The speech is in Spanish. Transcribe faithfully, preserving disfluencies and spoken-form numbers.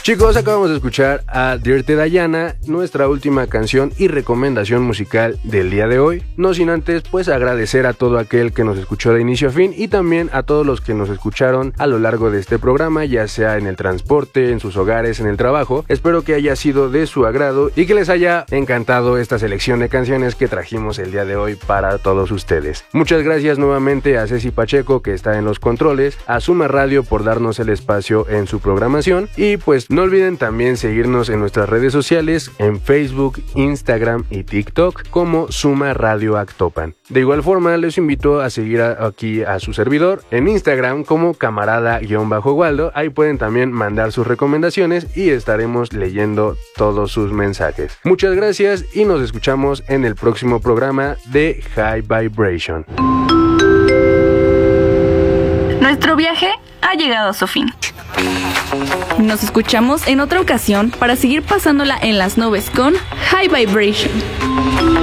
Chicos, acabamos de escuchar a Dirty Diana, nuestra última canción y recomendación musical del día de hoy. No sin antes, pues, agradecer a todo aquel que nos escuchó de inicio a fin y también a todos los que nos escucharon a lo largo de este programa, ya sea en el transporte, en sus hogares, en el trabajo. Espero que haya sido de su agrado y que les haya encantado esta selección de canciones que trajimos el día de hoy para todos ustedes. Muchas gracias nuevamente a Ceci Pacheco, que está en los controles, a Suma Radio por darnos el espacio en su programación y pues no olviden también seguirnos en nuestras redes sociales, en Facebook, Instagram y TikTok como Suma Radio Actopan. De igual forma, les invito a seguir a, aquí a su servidor en Instagram como camarada-waldo. Ahí pueden también mandar sus recomendaciones y estaremos leyendo todos sus mensajes. Muchas gracias y nos escuchamos en el próximo programa de High Vibration. Nuestro viaje ha llegado a su fin. Nos escuchamos en otra ocasión para seguir pasándola en las nubes con High Vibration.